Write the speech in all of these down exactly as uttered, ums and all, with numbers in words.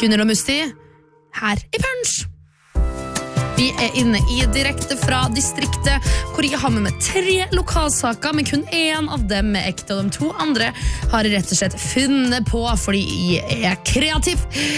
Gunnar og Musti, her i Punch. Vi er inne i direkte fra distriktet, hvor jeg har med meg tre lokalsaker, men kun én av dem er ekte, og de to andre har jeg rett og slett funnet på, fordi jeg er kreativ.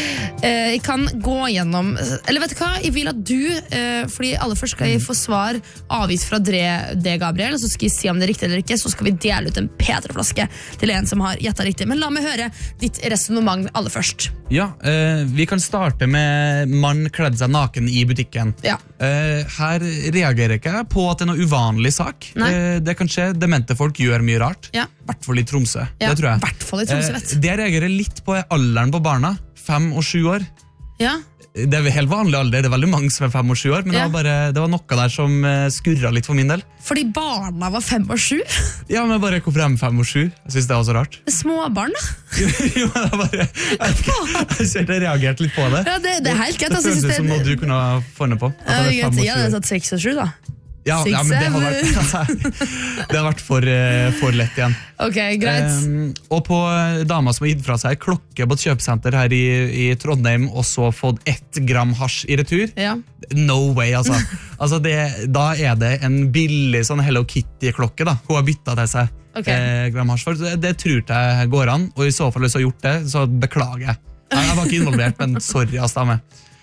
Eh, jeg kan gå gjennom, eller vet du hva, jeg vil at du, eh, fordi aller først skal jeg få svar avgitt fra deg, Gabriel, og så skal jeg si om det er riktig eller ikke, så skal vi dele ut en P3-flaske til en som har gjettet riktig. Men la meg høre ditt resonemang aller først. Ja, eh, vi kan starte med mann kledde seg naken i butikken. Ja. Uh, her reagerer ikke jeg på at det er noe uvanlig sak. Uh, det kan skje, demente folk gjør mye rart. Ja. Hvert fall i Tromsø, ja, det tror jeg. Hvert fall i Tromsø, vet uh, Det jeg reagerer litt på er alderen på barna. Fem og sju år. Ja. Det er helt vanlig alder, det er veldig mange som er fem og sju år, men ja. det, var bare, det var noe der som skurret litt for min del. Fordi barna var fem og sju? Ja, men bare hvorfor er de fem og sju? Jeg synes det var så rart. Småbarn da? Jo, men jeg bare, jeg, jeg, jeg reagerte litt på det. Ja, det, det er helt greit. Det føltes som noe du kunne ha funnet på. Ja, jeg hadde tatt seks og sju da. Ja, ja, men det har vært, det har vært for, for lett igjen. Ok, greit. Um, og på dama som har gitt fra seg klokke på et kjøpesenter her i, i Trondheim, og så fått ett gram hasj i retur. Ja. No way, altså. altså det, da er det en billig sånn Hello Kitty-klokke da. Hun har byttet til seg okay. eh, gram hasj for. Det, det tror jeg går an, og i så fall hvis hun har gjort det, så beklager jeg. Jeg var ikke involvert, men sorry, ass dame.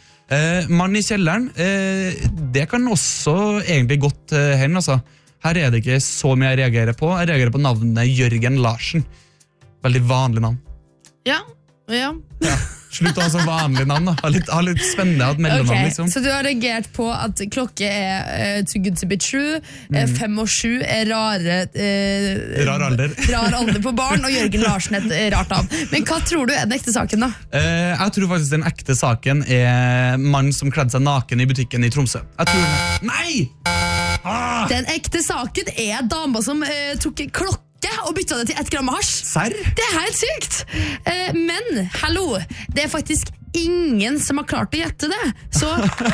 Eh, mann i kjelleren, eh, det kan også egentlig godt eh, hen, altså. Her er det ikke så mye jeg reagerer på. Jeg reagerer på navnet Jørgen Larsen. Veldig vanlig navn. Ja, ja. ja. Slutt å ha så vanlig navn da. Ha litt, ha litt spennende at mellomnavn okay. liksom. Så du har reagert på at klokke er uh, too good to be true, mm. uh, fem og sju er rare uh, Rar alder. Rar alder på barn, og Jørgen Larsen er et rart navn. Men hva tror du er den ekte saken da? Uh, jeg tror faktisk den ekte saken er mann som kledde seg naken i butikken i Tromsø. Jeg tror den... Nei! Ah! Den ekte saken er dama som uh, tok klokke og bytta det til ett gram hasj. Serr? Det er helt sykt. Eh, men, hallo, det er faktisk ingen som har klart å gjette det. Så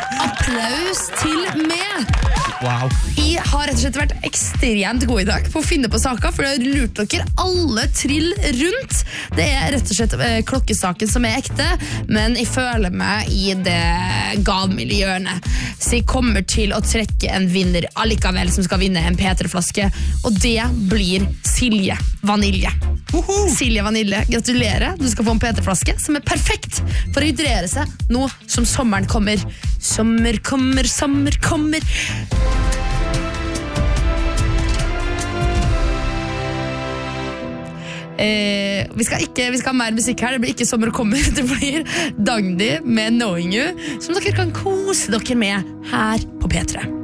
applaus til meg. Wow. Jeg har rett og slett vært ekstremt god i dag på å finne på saker, for jeg har lurt dere alle trill rundt. Det er rett og slett eh, klokkesaken som er ekte, men jeg føler meg i det gavmiljøene. Så jeg kommer til å trekke en vinner allikevel som skal vinne en P tre-flaske, og det blir Silje Vanilje. Uhuh. Silje Vanilje, gratulerer. Du skal få en P tre-flaske som er perfekt for å hydrere seg nå som sommeren kommer. Sommer kommer, sommer kommer. Eh, vi, skal ikke, vi skal ha mer musikk her. Det blir ikke sommer kommer. Det blir Dagny med Knowing You, som dere kan kose dere med her på P tre.